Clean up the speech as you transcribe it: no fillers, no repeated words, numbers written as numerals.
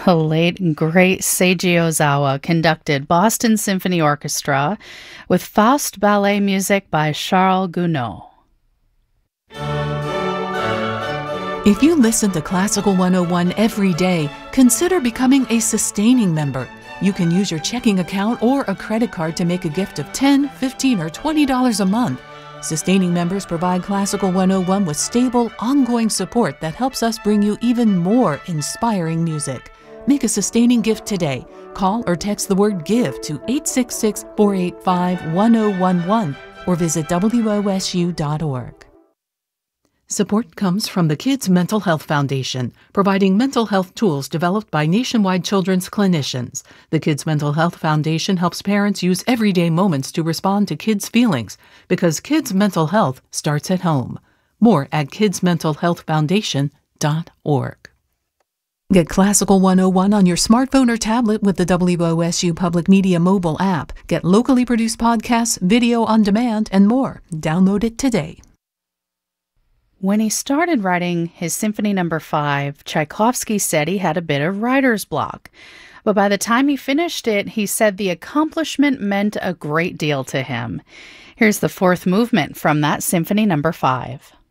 The late and great Seiji Ozawa conducted Boston Symphony Orchestra with Faust ballet music by Charles Gounod. If you listen to Classical 101 every day, consider becoming a sustaining member. You can use your checking account or a credit card to make a gift of $10, $15, or $20 a month. Sustaining members provide Classical 101 with stable, ongoing support that helps us bring you even more inspiring music. Make a sustaining gift today. Call or text the word GIVE to 866-485-1011 or visit WOSU.org. Support comes from the Kids Mental Health Foundation, providing mental health tools developed by nationwide children's clinicians. The Kids Mental Health Foundation helps parents use everyday moments to respond to kids' feelings, because kids' mental health starts at home. More at kidsmentalhealthfoundation.org. Get Classical 101 on your smartphone or tablet with the WOSU Public Media mobile app. Get locally produced podcasts, video on demand, and more. Download it today. When he started writing his Symphony No. 5, Tchaikovsky said he had a bit of writer's block. But by the time he finished it, he said the accomplishment meant a great deal to him. Here's the fourth movement from that Symphony No. 5.